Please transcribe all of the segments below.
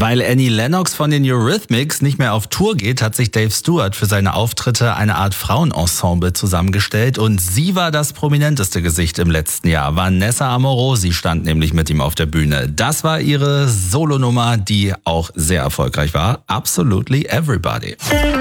Weil Annie Lennox von den Eurythmics nicht mehr auf Tour geht, hat sich Dave Stewart für seine Auftritte eine Art Frauenensemble zusammengestellt und sie war das prominenteste Gesicht im letzten Jahr. Vanessa Amorosi stand nämlich mit ihm auf der Bühne. Das war ihre Solonummer, die auch sehr erfolgreich war. Absolutely Everybody.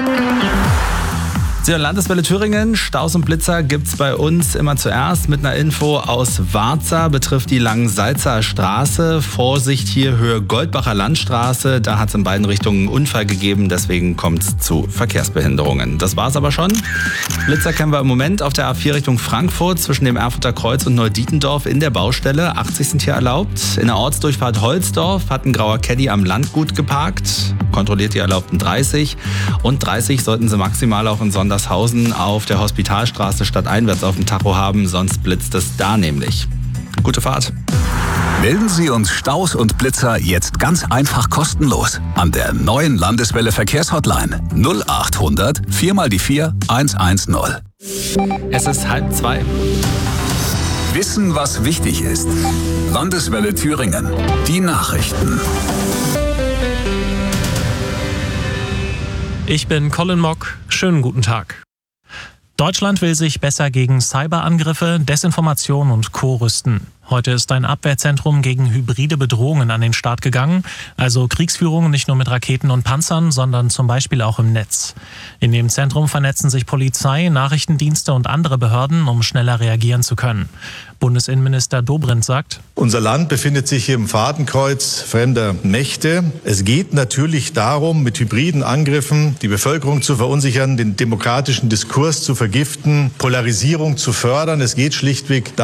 Sie hören Landeswelle Thüringen. Staus und Blitzer gibt's bei uns immer zuerst mit einer Info aus Warza. Betrifft die Langensalzer Straße. Vorsicht hier, Höhe Goldbacher Landstraße. Da hat es in beiden Richtungen einen Unfall gegeben. Deswegen kommt es zu Verkehrsbehinderungen. Das war's aber schon. Blitzer kennen wir im Moment auf der A4 Richtung Frankfurt zwischen dem Erfurter Kreuz und Neudietendorf in der Baustelle. 80 sind hier erlaubt. In der Ortsdurchfahrt Holzdorf hat ein grauer Caddy am Landgut geparkt. Kontrolliert die erlaubten 30. Und 30 sollten Sie maximal auch in Sondershausen auf der Hospitalstraße stadteinwärts auf dem Tacho haben, sonst blitzt es da nämlich. Gute Fahrt. Melden Sie uns Staus und Blitzer jetzt ganz einfach kostenlos an der neuen Landeswelle Verkehrshotline 0800 4x4 110. Es ist 1:30. Wissen, was wichtig ist. Landeswelle Thüringen. Die Nachrichten. Ich bin Colin Mock. Schönen guten Tag. Deutschland will sich besser gegen Cyberangriffe, Desinformation und Co. rüsten. Heute ist ein Abwehrzentrum gegen hybride Bedrohungen an den Start gegangen, also Kriegsführung nicht nur mit Raketen und Panzern, sondern zum Beispiel auch im Netz. In dem Zentrum vernetzen sich Polizei, Nachrichtendienste und andere Behörden, um schneller reagieren zu können. Bundesinnenminister Dobrindt sagt: Unser Land befindet sich hier im Fadenkreuz fremder Mächte. Es geht natürlich darum, mit hybriden Angriffen die Bevölkerung zu verunsichern, den demokratischen Diskurs zu vergiften, Polarisierung zu fördern. Es geht schlichtweg darum,